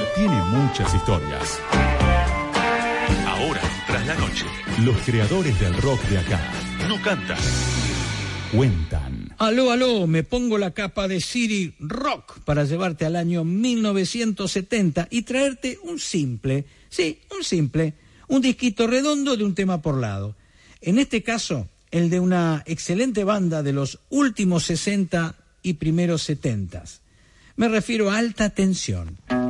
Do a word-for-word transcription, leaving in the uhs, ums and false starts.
tiene muchas historias. Ahora, tras la noche, los creadores del rock de acá no cantan, cuentan. Aló, aló, me pongo la capa de City Rock para llevarte al año mil novecientos setenta y traerte un simple, sí, un simple, un disquito redondo de un tema por lado. En este caso, el de una excelente banda de los últimos sesenta y primeros setentas. Me refiero a Alta Tensión.